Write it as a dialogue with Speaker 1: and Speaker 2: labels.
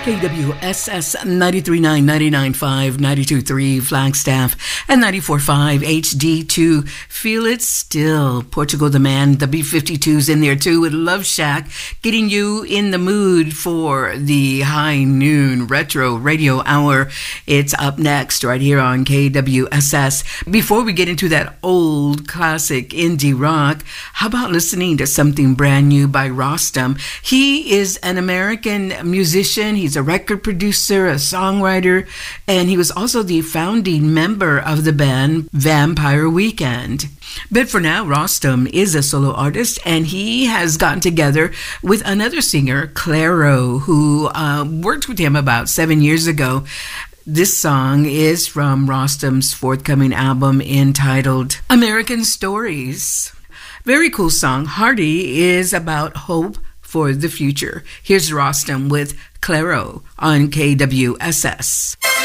Speaker 1: KWSS 93.9, 99.5, 92.3 Flagstaff, and 94.5 HD2. Feel It Still. Portugal the Man, the B-52s in there too with Love Shack, getting you in the mood for the high noon retro radio hour. It's up next right here on KWSS. Before we get into that old classic indie rock, how about listening to something brand new by Rostam? He is an American musician. He's a record producer, a songwriter, and he was also the founding member of the band Vampire Weekend. But for now, Rostam is a solo artist, and he has gotten together with another singer, Clairo, who worked with him about 7 years ago. This song is from Rostam's forthcoming album entitled American Stories. Very cool song. Hardy is about hope for the future. Here's Rostam with Clairo on KWSS.